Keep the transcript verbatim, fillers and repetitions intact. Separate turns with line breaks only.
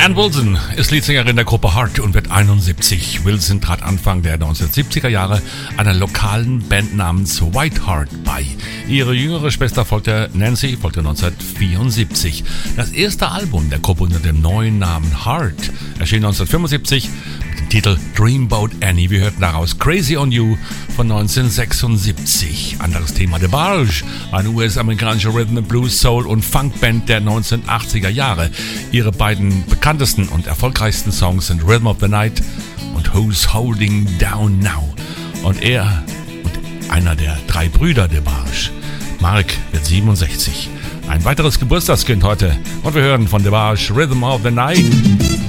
Ann Wilson ist Leadsängerin der Gruppe Heart und wird einundsiebzig. Wilson trat Anfang der neunzehnhundertsiebziger Jahre einer lokalen Band namens White Heart bei. Ihre jüngere Schwester folgte, Nancy, folgte neunzehnhundertvierundsiebzig. Das erste Album der Gruppe unter dem neuen Namen Heart erschien neunzehnhundertfünfundsiebzig mit dem Titel Dreamboat Annie. Wir hörten daraus Crazy on You von neunzehnhundertsechsundsiebzig. Anderes Thema, DeBarge, eine U S-amerikanische Rhythm and Blues, Soul und Funkband der neunzehnhundertachtziger Jahre. Ihre beiden bekanntesten und erfolgreichsten Songs sind Rhythm of the Night und Who's Holding Down Now. Und er und einer der drei Brüder DeBarge, Mark, wird siebenundsechzig. Ein weiteres Geburtstagskind heute und wir hören von DeBarge Rhythm of the Night.